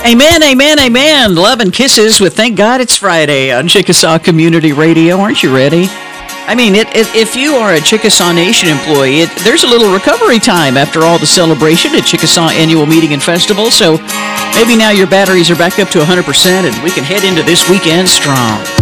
Amen, amen, amen. Love and kisses with Thank God It's Friday on Chickasaw Community Radio. Aren't you ready? I mean, if you are a Chickasaw Nation employee, there's a little recovery time after all the celebration at Chickasaw Annual Meeting and Festival. So maybe now your batteries are back up to 100% and we can head into this weekend strong.